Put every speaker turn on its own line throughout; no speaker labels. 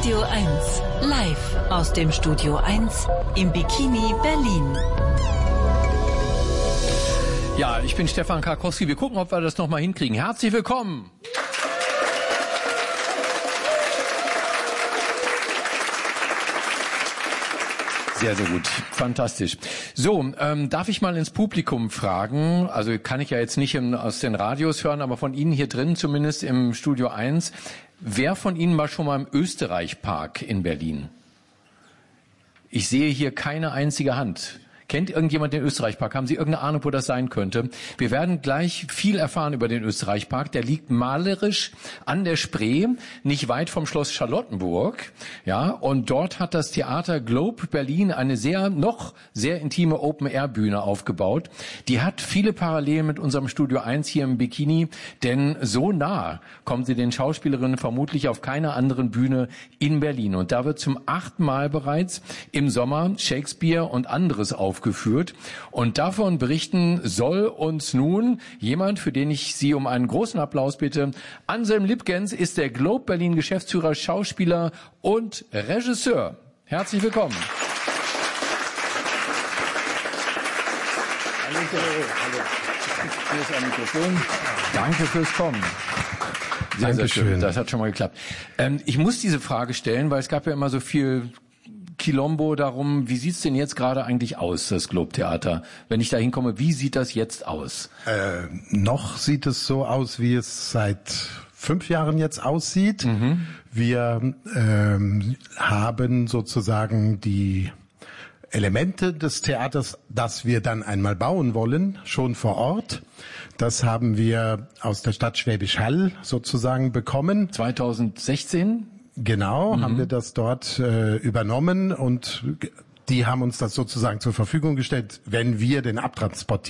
Radio 1, live aus dem Studio 1 im Bikini Berlin.
Ja, ich bin Stefan Karkowski. Wir gucken, ob wir das nochmal hinkriegen. Herzlich willkommen. Sehr, sehr gut. Fantastisch. So, darf ich mal ins Publikum fragen, also kann ich ja jetzt nicht aus den Radios hören, aber von Ihnen hier drin, zumindest im Studio 1, wer von Ihnen war schon mal im Österreich-Park in Berlin? Ich sehe hier keine einzige Hand. Kennt irgendjemand den Österreich-Park? Haben Sie irgendeine Ahnung, wo das sein könnte? Wir werden gleich viel erfahren über den Österreich-Park. Der liegt malerisch an der Spree, nicht weit vom Schloss Charlottenburg. Ja, und dort hat das Theater Globe Berlin eine noch sehr intime Open-Air-Bühne aufgebaut. Die hat viele Parallelen mit unserem Studio 1 hier im Bikini, denn so nah kommen Sie den Schauspielerinnen vermutlich auf keiner anderen Bühne in Berlin. Und da wird zum 8. Mal bereits im Sommer Shakespeare und anderes aufgeführt. Und davon berichten soll uns nun jemand, für den ich Sie um einen großen Applaus bitte. Anselm Lipgens ist der Globe Berlin Geschäftsführer, Schauspieler und Regisseur. Herzlich willkommen. Hallo. Hier ist ein Mikrofon. Danke fürs Kommen. Sehr, sehr schön. Das hat schon mal geklappt. Ich muss diese Frage stellen, weil es gab ja immer so viel Kilombo darum, wie sieht's denn jetzt gerade eigentlich aus, das Globe-Theater? Wenn ich da hinkomme, wie sieht das jetzt aus?
Noch sieht es so aus, wie es seit 5 Jahren jetzt aussieht. Mhm. Wir haben sozusagen die Elemente des Theaters, das wir dann einmal bauen wollen, schon vor Ort. Das haben wir aus der Stadt Schwäbisch Hall sozusagen bekommen.
2016?
Genau, haben wir das dort übernommen und die haben uns das sozusagen zur Verfügung gestellt, wenn wir den Abtransport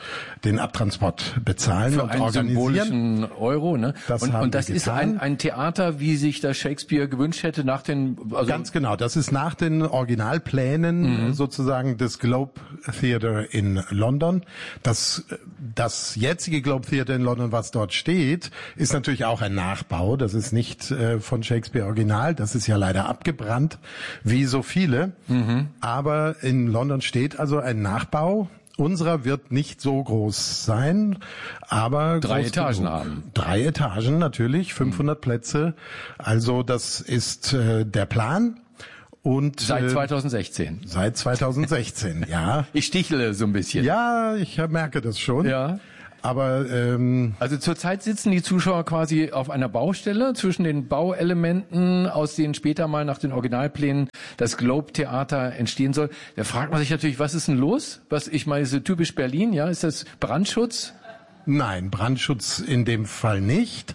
bezahlen
für
und
einen
organisieren.
Symbolischen Euro, ne? Und das ist ein Theater, wie sich das Shakespeare gewünscht hätte nach den... Also
ganz genau, das ist nach den Originalplänen sozusagen des Globe Theatre in London. Das jetzige Globe Theatre in London, was dort steht, ist natürlich auch ein Nachbau. Das ist nicht von Shakespeare Original, das ist ja leider abgebrannt, wie so viele. Aber in London steht also ein Nachbau. Unserer wird nicht so groß sein, aber
3 Etagen haben.
3 Etagen natürlich, 500 Plätze. Also das ist der Plan. Und
seit 2016.
Seit 2016, ja.
Ich stichle so ein bisschen.
Ja, ich merke das schon.
Ja.
Aber
also zurzeit sitzen die Zuschauer quasi auf einer Baustelle zwischen den Bauelementen, aus denen später mal nach den Originalplänen das Globe Theater entstehen soll. Da fragt man sich natürlich, was ist denn los? Ich meine, so typisch Berlin, ja? Ist das Brandschutz?
Nein, Brandschutz in dem Fall nicht.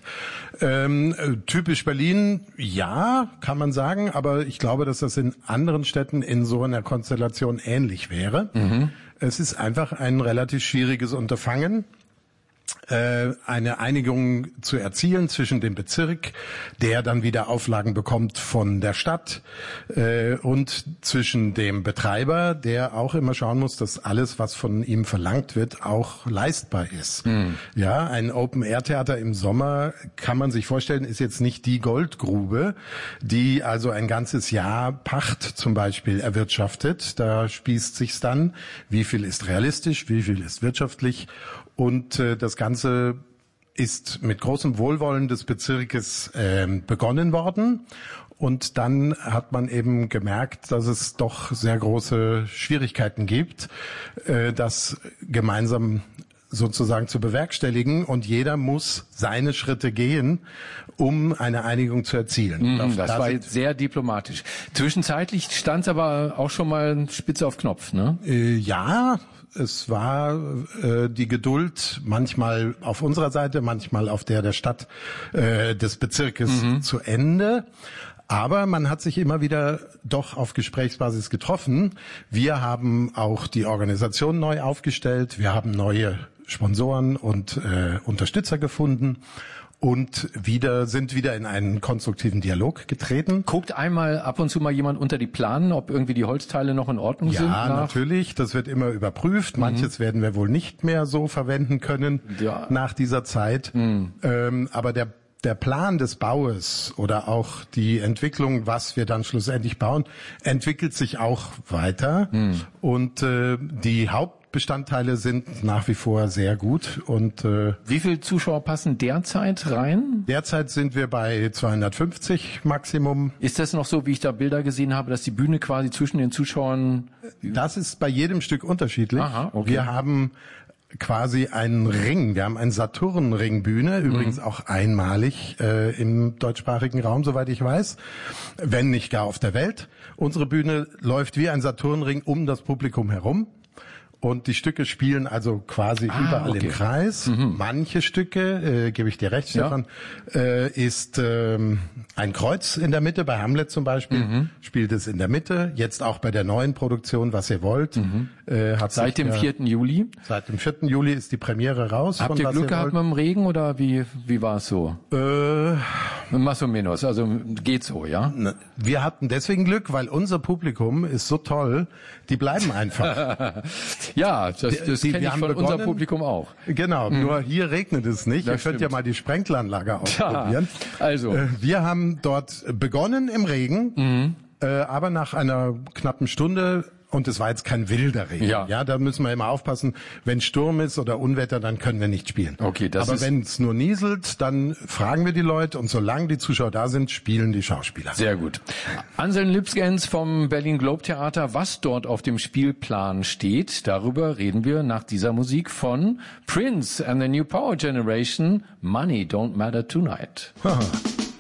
Typisch Berlin, ja, kann man sagen, aber ich glaube, dass das in anderen Städten in so einer Konstellation ähnlich wäre. Es ist einfach ein relativ schwieriges Unterfangen, eine Einigung zu erzielen zwischen dem Bezirk, der dann wieder Auflagen bekommt von der Stadt, und zwischen dem Betreiber, der auch immer schauen muss, dass alles, was von ihm verlangt wird, auch leistbar ist. Ja, ein Open-Air-Theater im Sommer, kann man sich vorstellen, ist jetzt nicht die Goldgrube, die also ein ganzes Jahr Pacht zum Beispiel erwirtschaftet. Da spießt sich's dann, wie viel ist realistisch, wie viel ist wirtschaftlich. Und das Ganze ist mit großem Wohlwollen des Bezirkes begonnen worden. Und dann hat man eben gemerkt, dass es doch sehr große Schwierigkeiten gibt, das gemeinsam sozusagen zu bewerkstelligen. Und jeder muss seine Schritte gehen, um eine Einigung zu erzielen.
Das war jetzt sehr diplomatisch. Zwischenzeitlich stand es aber auch schon mal Spitze auf Knopf, ne?
Ja. Es war die Geduld manchmal auf unserer Seite, manchmal auf der Stadt, des Bezirkes zu Ende. Aber man hat sich immer wieder doch auf Gesprächsbasis getroffen. Wir haben auch die Organisation neu aufgestellt. Wir haben neue Sponsoren und Unterstützer gefunden. Und sind wieder in einen konstruktiven Dialog getreten.
Guckt einmal ab und zu mal jemand unter die Planen, ob irgendwie die Holzteile noch in Ordnung sind?
Ja, natürlich. Das wird immer überprüft. Manches werden wir wohl nicht mehr so verwenden können nach dieser Zeit. Aber der der Plan des Baues oder auch die Entwicklung, was wir dann schlussendlich bauen, entwickelt sich auch weiter. Und die Hauptbestandteile sind nach wie vor sehr gut. Und
wie viele Zuschauer passen derzeit rein?
Derzeit sind wir bei 250 Maximum.
Ist das noch so, wie ich da Bilder gesehen habe, dass die Bühne quasi zwischen den Zuschauern...
Das ist bei jedem Stück unterschiedlich.
Aha, okay.
Wir haben quasi einen Ring. Wir haben eine Saturn-Ringbühne, übrigens auch einmalig im deutschsprachigen Raum, soweit ich weiß, wenn nicht gar auf der Welt. Unsere Bühne läuft wie ein Saturnring um das Publikum herum. Und die Stücke spielen also quasi überall im Kreis. Manche Stücke, gebe ich dir recht, Stefan, ist ein Kreuz in der Mitte. Bei Hamlet zum Beispiel spielt es in der Mitte. Jetzt auch bei der neuen Produktion, Was ihr wollt.
Seit dem 4. Juli?
Seit dem 4. Juli ist die Premiere raus.
Habt ihr Glück gehabt mit dem Regen oder wie war es so? Más o menos, also geht so, ja?
Wir hatten deswegen Glück, weil unser Publikum ist so toll, die bleiben einfach.
Ja, das kenne ich von unserem Publikum auch.
Genau, nur hier regnet es nicht. Ihr könnt ja mal die Sprenkleranlage ausprobieren.
Ja, also.
Wir haben dort begonnen im Regen, aber nach einer knappen Stunde, und es war jetzt kein wilder Regen. Ja, da müssen wir immer aufpassen. Wenn Sturm ist oder Unwetter, dann können wir nicht spielen.
Okay,
aber wenn es nur nieselt, dann fragen wir die Leute und solange die Zuschauer da sind, spielen die Schauspieler.
Sehr gut. Anselm Lipskens vom Berlin Globe Theater, was dort auf dem Spielplan steht, darüber reden wir nach dieser Musik von Prince and the New Power Generation, Money Don't Matter Tonight.